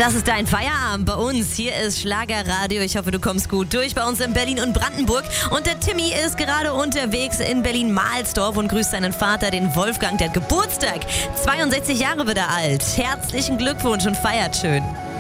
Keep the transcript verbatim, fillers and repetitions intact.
Das ist dein Feierabend bei uns. Hier ist Schlagerradio. Ich hoffe, du kommst gut durch bei uns in Berlin und Brandenburg. Und der Timmy ist gerade unterwegs in Berlin-Mahlsdorf und grüßt seinen Vater, den Wolfgang, der hat Geburtstag. zweiundsechzig Jahre wird er alt. Herzlichen Glückwunsch und feiert schön.